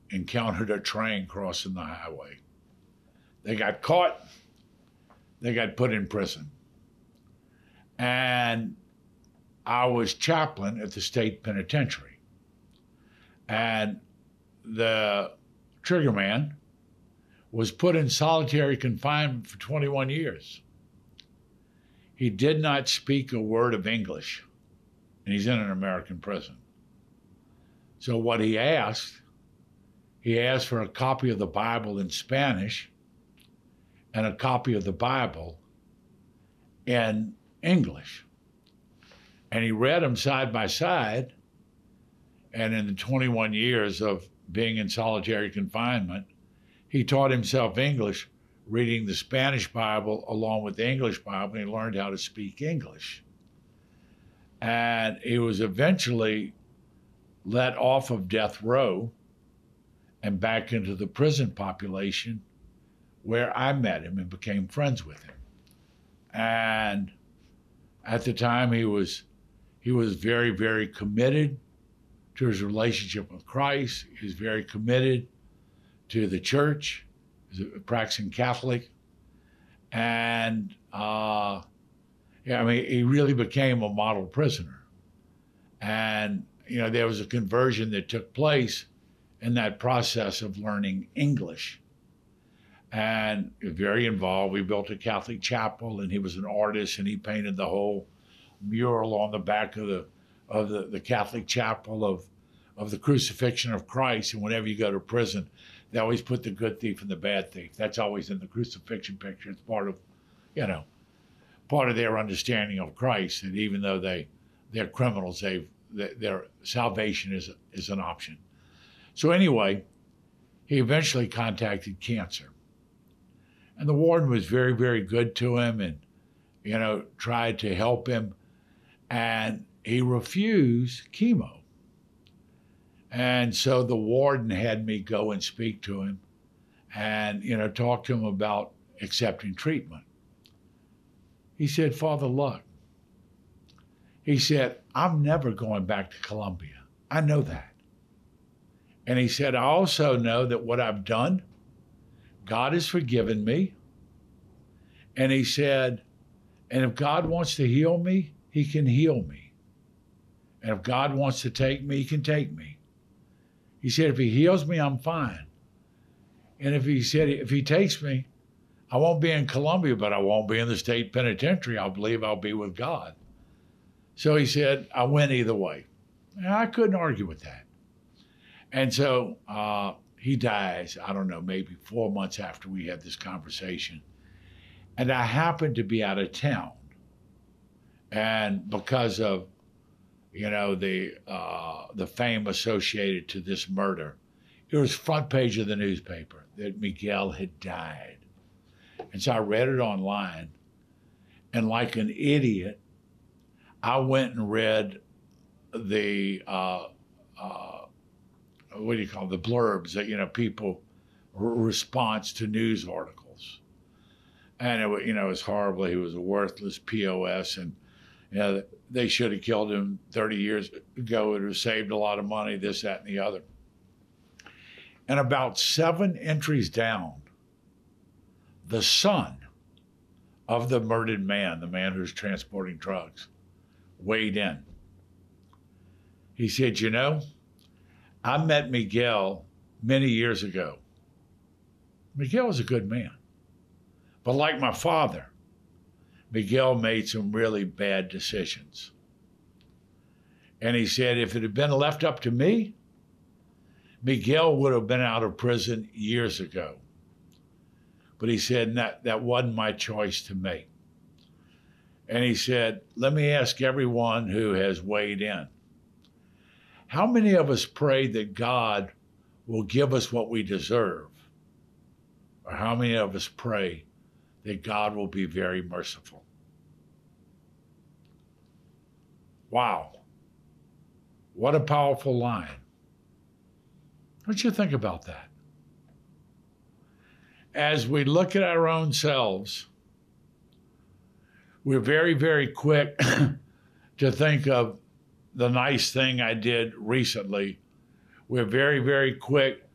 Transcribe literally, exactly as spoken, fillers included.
encountered a train crossing the highway. They got caught. They got put in prison. And I was chaplain at the state penitentiary. And the trigger man was put in solitary confinement for twenty-one years. He did not speak a word of English, and he's in an American prison. So what he asked, he asked for a copy of the Bible in Spanish and a copy of the Bible in English. And he read them side by side, and in the twenty-one years of being in solitary confinement, he taught himself English, reading the Spanish Bible along with the English Bible, and he learned how to speak English. And he was eventually let off of death row and back into the prison population, where I met him and became friends with him. And at the time, he was he was very, very committed to his relationship with Christ. He was very committed to the church. He was a practicing Catholic. And uh, yeah, I mean, he really became a model prisoner. And, you know, there was a conversion that took place in that process of learning English. And very involved. We built a Catholic chapel, and he was an artist, and he painted the whole mural on the back of the of the, the Catholic chapel of of the crucifixion of Christ. And whenever you go to prison, they always put the good thief and the bad thief. That's always in the crucifixion picture. It's part of, you know, part of their understanding of Christ. And even though they they're criminals, they their salvation is is an option. So anyway, he eventually contacted cancer. And the warden was very, very good to him and, you know, tried to help him. And he refused chemo. And so the warden had me go and speak to him and, you know, talk to him about accepting treatment. He said, Father Luck, he said, I'm never going back to Colombia. I know that. And he said, I also know that what I've done, God has forgiven me. And he said, and if God wants to heal me, he can heal me. And if God wants to take me, he can take me. He said, if he heals me, I'm fine. And if he said, if he takes me, I won't be in Colombia, but I won't be in the state penitentiary. I believe I'll be with God. So he said, I win either way. And I couldn't argue with that. And so uh, he dies, I don't know, maybe four months after we had this conversation. And I happened to be out of town. And because of, you know, the uh, the fame associated to this murder, it was front page of the newspaper that Miguel had died. And so I read it online. And like an idiot, I went and read the, uh, uh, what do you call it, the blurbs that, you know, people, r- response to news articles. And it, you know, it was horrible. He was a worthless P O S, and you know, they should have killed him thirty years ago. It would have saved a lot of money, this, that, and the other. And about seven entries down, the son of the murdered man, the man who's transporting drugs, weighed in. He said, you know, I met Miguel many years ago. Miguel was a good man. But like my father, Miguel made some really bad decisions. And he said, if it had been left up to me, Miguel would have been out of prison years ago. But he said, that, that wasn't my choice to make. And he said, let me ask everyone who has weighed in. How many of us pray that God will give us what we deserve? Or how many of us pray that God will be very merciful? Wow. What a powerful line. What you think about that? As we look at our own selves, we're very, very quick to think of the nice thing I did recently. We're very, very quick